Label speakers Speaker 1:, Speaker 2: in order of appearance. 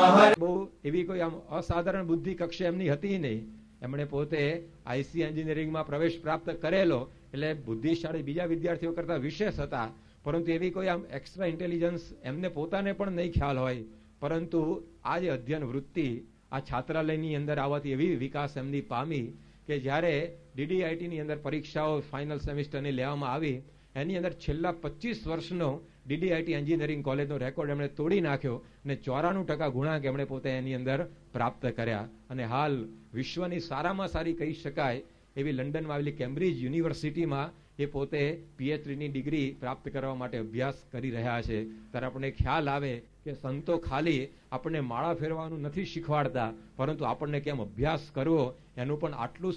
Speaker 1: બહુ એવી કોઈ આમ અસાધારણ બુદ્ધિ કક્ષા એમની હતી નહીં. એમણે પોતે આઈસી એન્જિનિયરિંગમાં પ્રવેશ પ્રાપ્ત કરેલો, એટલે બુદ્ધિશાળી બીજા વિદ્યાર્થીઓ કરતા વિશેષ હતા. પરંતુ એવી કોઈ આમ એક્સ્ટ્રા ઇન્ટેલિજન્સ એમને પોતાને પણ નહીં ખ્યાલ હોય. પરંતુ આ જે અધ્યયન વૃત્તિ આ છાત્રાલયની અંદર આવવાથી એવી વિકાસ એમની પામી કે જ્યારે ડીડીઆઈટીની અંદર પરીક્ષાઓ ફાઇનલ સેમિસ્ટરની લેવામાં આવી, એની અંદર છેલ્લા 25 વર્ષનો ડીડીઆઈટી એન્જિનિયરિંગ કોલેજનો રેકોર્ડ એમણે તોડી નાખ્યો અને 94% ગુણાંક એમણે પોતે એની અંદર પ્રાપ્ત કર્યા. અને હાલ વિશ્વની સારામાં સારી કહી શકાય એવી લંડનમાં આવેલી કેમ્બ્રિજ યુનિવર્સિટીમાં એ પોતે પીએચડીની ડિગ્રી પ્રાપ્ત કરવા માટે અભ્યાસ કરી રહ્યા છે. ત્યારે આપણને ખ્યાલ આવે કે સંતો ખાલી આપણને માળા ફેરવાનું નથી શીખવાડતા, પરંતુ આપણને કેમ અભ્યાસ કરવો એનું પણ આટલું